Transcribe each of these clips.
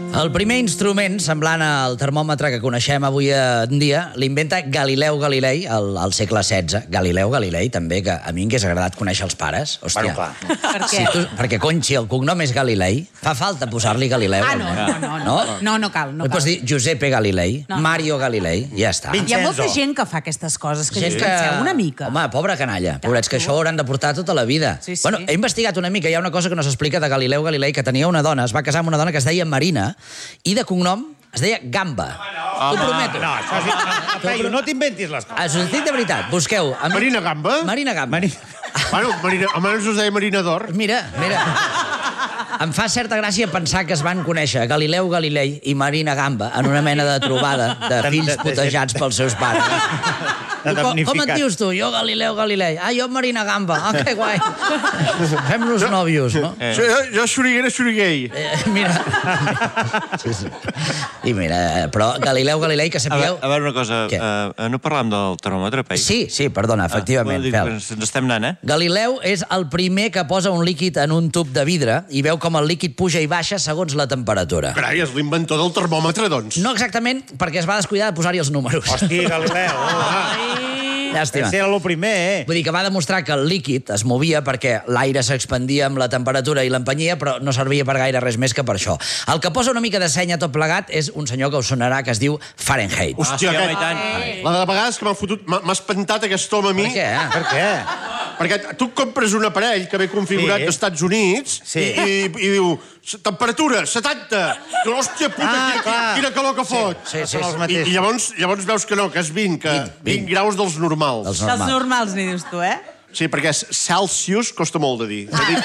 El primer instrument, semblant al termòmetre que coneixem avui en dia, l'inventa Galileu Galilei al segle XVI. Galileu Galilei, també, que a mi m'hagués agradat conèixer els pares. Hòstia. Bueno, clar. Per què? Perquè, cony, si el cognom és Galilei, fa falta posar-li Galileu. No cal. No pots dir Giuseppe Galilei, Mario Galilei, ja està. Hi ha molta gent que fa aquestes coses, que Gent penseu una mica. Home, pobra canalla. Pobrets, que això ho hauran de portar tota la vida. Sí, sí. Bueno, he investigat una mica. Hi ha una cosa que no s'explica de Galileu Galilei, que tenia una dona, es va casar amb una dona que es deia Marina, i de cognom es deia Gamba. T'ho prometo. No, això és... Peyu, no t'inventis les coses. Us ho dic de veritat. Busqueu. Marina Gamba? Marina Gamba. Bueno, abans us deia Marina d'Or. Mira. Em fa certa gràcia pensar que es van conèixer Galileu Galilei i Marina Gamba en una mena de trobada de fills potejats pels seus pares. Com et dius tu? Jo Galileu Galilei. Ah, jo Marina Gamba. Ah, que guai. Fem-nos nòvios, no? Jo Xuriguei. Mira. I mira, però Galileu Galilei, que sapigueu... A veure una cosa, no parlàvem del termòmetre, Peyu? Sí, perdona, efectivament. Ens estem anant, Galileu és el primer que posa un líquid en un tub de vidre i veu com el líquid puja i baixa segons la temperatura. Carai, és l'inventor del termòmetre, doncs. No exactament, perquè es va descuidar de posar-hi els números. Hosti, Galileu. Llàstima. Era el primer, Vull dir que va demostrar que el líquid es movia perquè l'aire s'expandia amb la temperatura i l'empenyia, però no servia per gaire res més que per això. El que posa una mica de seny a tot plegat és un senyor que us sonarà, que es diu Fahrenheit. Hòstia, home, i tant. la de vegades que m'ha espantat aquest home a mi. Per què? Per què? Perquè tu compres un aparell que ve configurat dels Estats Units i diu temperatura, 70. Hòstia puta, quina calor que fot. Sí. I llavors veus que no, que és 20, que 20 graus dels normals. Dels normals, ni dius tu, Sí, perquè Celsius costa molt de dir.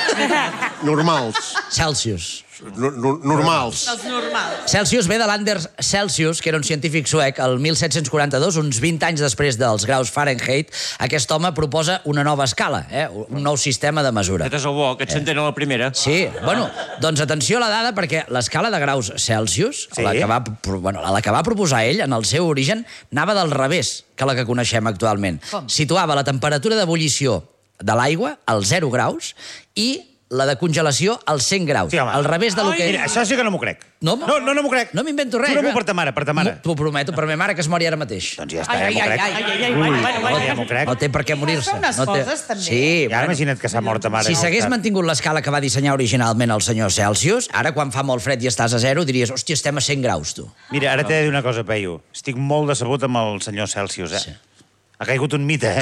Normals. Celsius. Normals. dels normals. Celsius ve de l'Anders Celsius, que era un científic suec, el 1742, uns 20 anys després dels graus Fahrenheit. Aquest home proposa una nova escala, un nou sistema de mesura. Aquest és el bo, que et s'entén a la primera. Sí, bueno, doncs atenció a la dada, perquè l'escala de graus Celsius, la que va proposar ell, en el seu origen, anava del revés que la que coneixem actualment. Situava la temperatura d'ebullició de l'aigua als 0 graus i la de congelació als 100 graus. Sí, home. Al revés del que... Mira, això sí que no m'ho crec. No m'ho crec. No m'invento res. Juro-m'ho per ta mare, T'ho prometo, per ma mare, que es mori ara mateix. Doncs ja està, ja m'ho crec. Ja m'ho crec. No té per què morir-se. Fa unes coses, també. Sí, Ja imagina't que s'ha mort ta mare. si s'hagués mantingut l'escala que va dissenyar originalment el senyor Celsius, ara quan fa molt fred i estàs a 0, diries, hòstia, estem a 100 graus, tu. Mira, ara t'he de dir una cosa, Peyu. Estic molt decebut amb el senyor Celsius, Sí. Ha caigut un mite,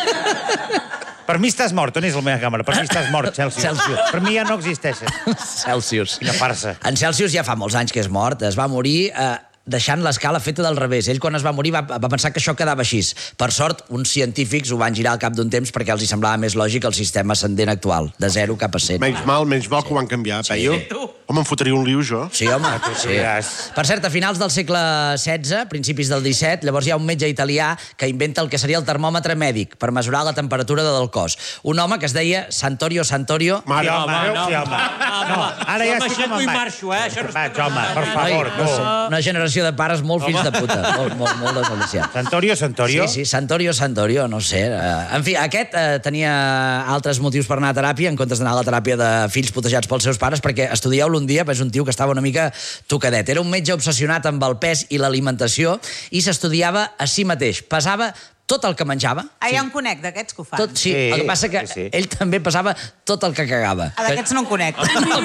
Per mi estàs mort. On és la meva càmera? Per mi estàs mort, Celsius. Per mi ja no existeixes. Celsius. Quina farsa. En Celsius ja fa molts anys que és mort. Es va morir deixant l'escala feta del revés. Ell, quan es va morir, va pensar que això quedava així. Per sort, uns científics ho van girar al cap d'un temps perquè els hi semblava més lògic el sistema ascendent actual, de 0 cap a 100. Menys mal que ho van canviar, Peyu. Home, em fotria un liu, jo. Sí, home. Sí. Per cert, a finals del segle XVI, principis del XVII, llavors hi ha un metge italià que inventa el que seria el termòmetre mèdic per mesurar la temperatura del cos. Un home que es deia Santorio Santorio. Mare, Sí, home. Ara ja estic com en marxo, Vaig, home, per favor. Una generació de pares molt fills de puta. Molt desgraciats. Santorio? Sí, Santorio, no sé. En fi, aquest tenia altres motius per anar a teràpia en comptes d'anar a la teràpia de fills potejats pels seus pares, perquè estudieu-lo un dia, és un tio que estava una mica tocadet. Era un metge obsessionat amb el pes i l'alimentació i s'estudiava a si mateix. Pesava tot el que menjava. Hi ha un conec d'aquests que ho fan. Sí, el que passa que ell també pesava tot el que cagava. D'aquests no en conec.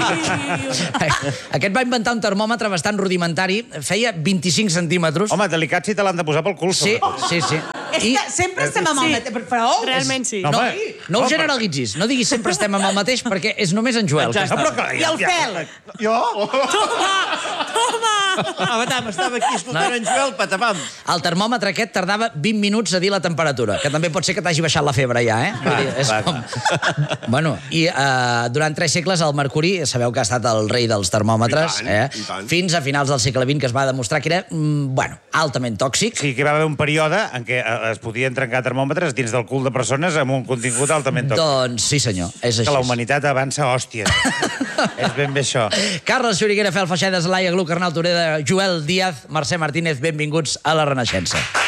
Aquest va inventar un termòmetre bastant rudimentari, feia 25 centímetres. Home, delicat si te l'han de posar pel cul. Sí. És que sempre estem amb el mateix... Però... Realment sí. No ho generalitzis, no diguis sempre estem amb el mateix, perquè és només en Joel. I el fel? Jo? Toma! Estava aquí escoltant en Joel, patapam. El termòmetre aquest tardava 20 minuts a dir la temperatura, que també pot ser que t'hagi baixat la febre ja, Bueno, i durant 3 segles el mercuri, sabeu que ha estat el rei dels termòmetres, I tant. fins a finals del segle XX, que es va demostrar que era, altament tòxic. Sí, que hi va haver un període en què es podien trencar termòmetres dins del cul de persones amb un contingut altament tòxic. Doncs sí, senyor, és així. Que la humanitat avança hòsties. És ben bé això. Carles Xuriguera, Fel Feixedes, Laia Gluck, Arnau Toreda, Joel Díaz, Mercè Martínez, benvinguts a la Renaixença.